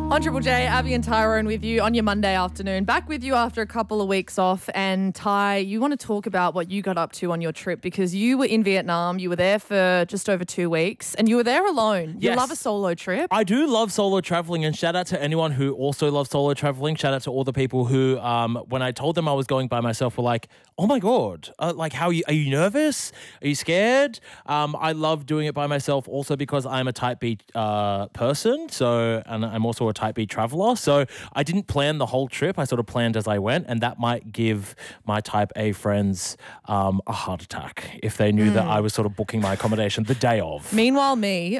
On Triple J, Abby and Tyrone with you on your Monday afternoon. Back with you after a couple of weeks off. And Ty, you want to talk about what you got up to on your trip because you were in Vietnam. You were there for just over 2 weeks and you were there alone. You Yes. love a solo trip. I do love solo traveling, and shout out to anyone who also loves solo traveling. Shout out to all the people who, when I told them I was going by myself, were like, "Oh my god, like how are you nervous? Are you scared?" I love doing it by myself, also because I'm a Type B person, and I'm also a Type B traveler. So I didn't plan the whole trip. I sort of planned as I went, and that might give my Type A friends a heart attack if they knew that I was sort of booking my accommodation the day of. Meanwhile,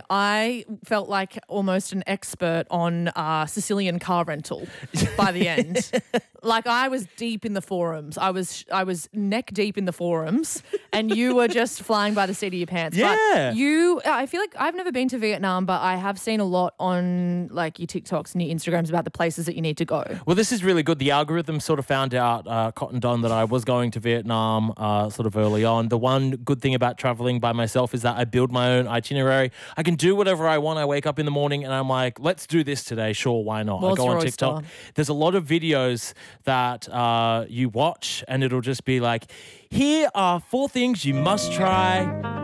I felt like almost an expert on Sicilian car rental by the end. Like I was deep in the forums. I was neck deep in the forums, and you were just flying by the seat of your pants. Yeah. But I feel like I've never been to Vietnam, but I have seen a lot on like your TikToks and your Instagrams about the places that you need to go. Well, this is really good. The algorithm sort of found out, Cotton Don, that I was going to Vietnam sort of early on. The one good thing about traveling by myself is that I build my own itinerary. I can do whatever I want. I wake up in the morning and I'm like, let's do this today. Sure, why not? I go on TikTok. There's a lot of videos that you watch and it'll just be like, here are 4 things you must try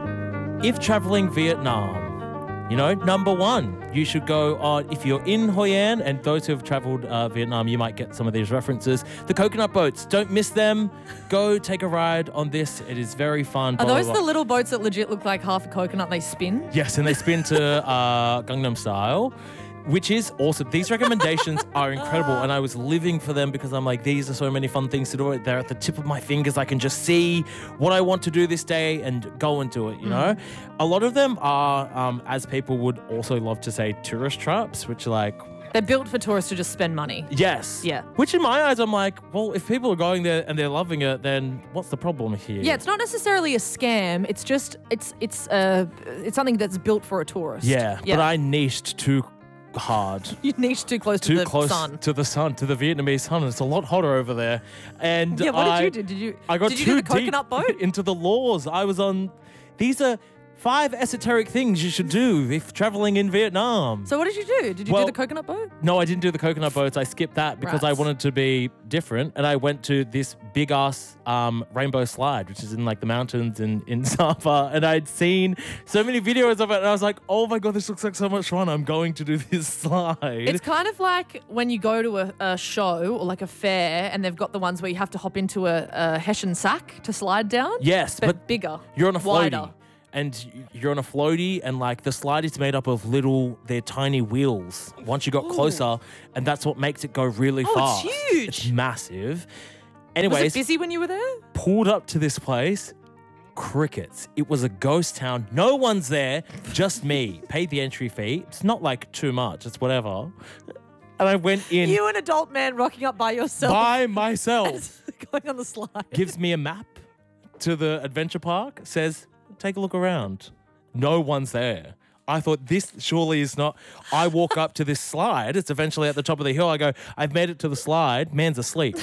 if traveling Vietnam. You know, number 1, you should go on, if you're in Hoi An, and those who have traveled Vietnam, you might get some of these references. The coconut boats, don't miss them. Go take a ride on this. It is very fun. Are those the little boats that legit look like half a coconut and they spin? Yes, and they spin to Gangnam Style, which is awesome. These recommendations are incredible, and I was living for them because I'm like, these are so many fun things to do. They're at the tip of my fingers. I can just see what I want to do this day and go and do it, you know? A lot of them are, as people would also love to say, tourist traps, which are like... They're built for tourists to just spend money. Yes. Yeah. Which in my eyes, I'm like, well, if people are going there and they're loving it, then what's the problem here? Yeah, it's not necessarily a scam. It's just, it's something that's built for a tourist. Yeah, but I niched too hard. You niched too close to the sun. To the sun, to the Vietnamese sun. It's a lot hotter over there. And yeah, what did you do? I got did you too do the coconut deep boat? into the laws. I was on, these are 5 esoteric things you should do if traveling in Vietnam. So what did you do? Did you do the coconut boat? No, I didn't do the coconut boats. I skipped that because I wanted to be different. And I went to this big ass rainbow slide, which is in like the mountains in Sapa. And I'd seen so many videos of it. And I was like, oh my God, this looks like so much fun. I'm going to do this slide. It's kind of like when you go to a show or like a fair and they've got the ones where you have to hop into a Hessian sack to slide down. Yes, but bigger. You're on a floaty. Wider. And you're on a floaty, and like the slide is made up of they're tiny wheels. Once you got closer, and that's what makes it go really fast. It's huge. It's massive. Anyways, was it busy when you were there? Pulled up to this place, crickets. It was a ghost town. No one's there, just me. Paid the entry fee. It's not like too much. It's whatever. And I went in. You, an adult man, rocking up by yourself. By myself. Going on the slide. Gives me a map to the adventure park. Says, take a look around. No one's there. I thought, this surely is not... I walk up to this slide. It's eventually at the top of the hill. I go, I've made it to the slide. Man's asleep.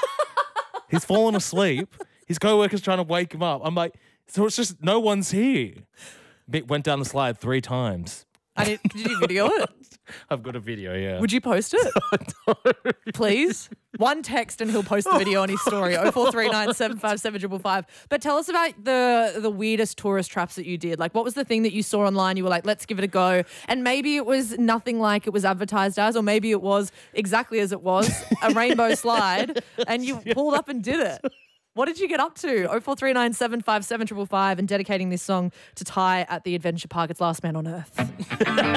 He's fallen asleep. His co-worker's trying to wake him up. I'm like, so it's just no one's here. Went down the slide 3 times. Did you video it? I've got a video, yeah. Would you post it? Please? One text and he'll post the video on his story. 0439 757 555. But tell us about the weirdest tourist traps that you did. Like, what was the thing that you saw online? You were like, let's give it a go. And maybe it was nothing like it was advertised as, or maybe it was exactly as it was, a rainbow slide, and you pulled up and did it. What did you get up to? 0439 757 555 and dedicating this song to Ty at the Adventure Park. It's Last Man on Earth.